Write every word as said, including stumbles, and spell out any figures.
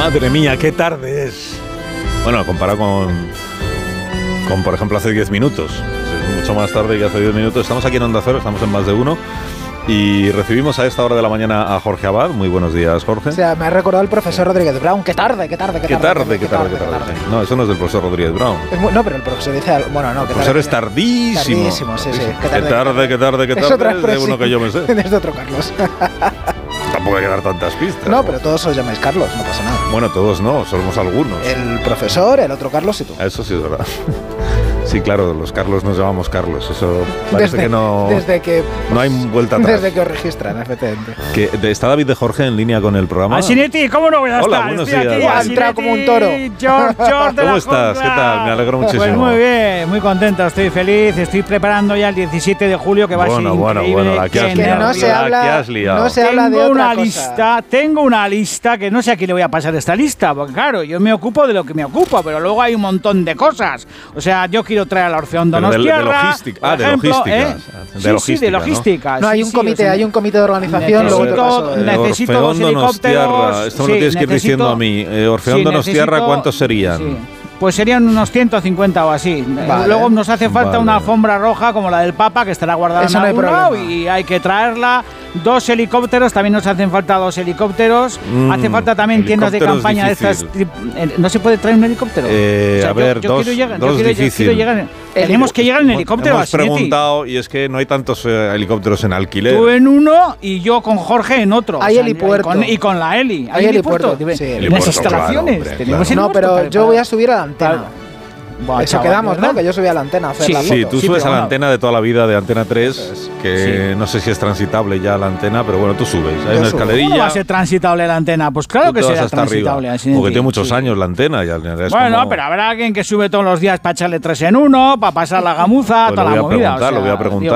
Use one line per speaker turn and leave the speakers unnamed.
Madre mía, qué tarde es. Bueno, comparado con, con por ejemplo, hace diez minutos. Es mucho más tarde que hace diez minutos. Estamos aquí en Onda Cero, estamos en Más de Uno. Y recibimos a esta hora de la mañana a Jorge Abad. Muy buenos días, Jorge.
O sea, me ha recordado el profesor Rodríguez Brown. ¡Qué tarde, qué tarde, qué tarde!
¡Qué tarde, qué tarde, qué tarde! qué tarde. No, eso no es del profesor Rodríguez Brown.
Muy, no, pero el profesor dice algo. Bueno, no,
el profesor es tardísimo.
Tardísimo, sí, sí.
Qué tarde, qué tarde, qué tarde. Qué tarde,
es otra
es de uno que yo me sé.
Es de otro Carlos.
Tampoco hay que dar tantas pistas.
No, pero todos os llamáis Carlos, no pasa nada.
Bueno, todos no, somos algunos.
El profesor, el otro Carlos y tú.
Eso sí es verdad. Sí, claro, los Carlos nos llamamos Carlos. Eso parece
desde,
que no.
Desde que.
No hay vuelta atrás.
Desde que os registran, efectivamente.
Que de, está David de Jorge en línea con el programa.
Asinetti, ¿cómo no voy a
Hola,
estar?
buenos
Estoy
días.
aquí,
Ha entrado como un toro.
George, George de
¿Cómo
la
estás?
jungla.
¿Qué tal? Me alegro muchísimo.
Pues muy bien, muy contento, estoy feliz. Estoy preparando ya el diecisiete de julio, que va
bueno,
a ser
bueno,
increíble.
Bueno, la que has
que
liado.
no se
La
habla,
que has liado.
no se habla de
Tengo
otra
una
cosa.
lista, tengo una lista que no sé a quién le voy a pasar esta lista, porque claro, yo me ocupo de lo que me ocupo, pero luego hay un montón de cosas. O sea, yo quiero traer al Orfeón Donostiarra.
Ah, de
ejemplo,
logística.
¿eh?
De
sí,
logística,
sí, de logística.
No,
Sí,
hay un
sí,
comité,
o sea,
hay un comité de organización.
necesito,
Luego te paso el-
necesito
Orfeón
dos helicópteros.
Donostiarra. Esto me
sí,
lo tienes que ir
necesito,
diciendo a mí. Eh, Orfeón
sí,
Donostiarra,
necesito,
¿cuántos serían?
Sí. Pues serían unos ciento cincuenta o así.
Vale.
Luego nos hace falta
Vale.
una alfombra roja como la del Papa, que estará guardada
Eso
en
no hay
algún lado,
problema.
y hay que traerla. Dos helicópteros, también nos hacen falta dos helicópteros.
Mm,
hace falta también tiendas de
helicóptero es
campaña de estas.
difícil.
eh, ¿No se puede traer un helicóptero?
Eh, a
yo-
ver,
yo
dos-
quiero llegar-
dos
yo quiero- yo
difícil.
quiero llegar en- Tenemos que llegar en helicóptero.
Hemos
Asinetti.
preguntado y es que no hay tantos eh, helicópteros en alquiler.
Tú en uno y yo con Jorge en otro.
Hay helipuerto.
Y con, y con la Heli.
Hay helipuerto,
Dime,
sí,
en
helipuerto,
las instalaciones.
claro, hombre,
tenemos
claro.
No,
helipuerto
pero
para-
yo voy a subir a la antena.
para- Buah,
Eso
chaval,
quedamos,
¿verdad?
¿no? Que yo subí a la antena a hacer
Sí,
la
Sí,
foto.
tú
Sí,
subes
pero
a la
bueno.
antena de toda la vida de Antena tres, que
Sí.
no sé si es transitable ya la antena, pero bueno, tú subes. Hay
Yo
una
subo.
escalerilla.
¿Cómo va a ser transitable la antena? Pues claro
tú
que
te vas
será
hasta
transitable.
arriba,
Asinetti.
porque tiene muchos
Sí.
años la antena. Ya, es
Bueno,
como-
pero habrá alguien que sube todos los días para echarle tres en uno, para pasar la gamuza,
Pues
toda
lo voy
la
a
movida.
preguntar, lo voy a preguntar.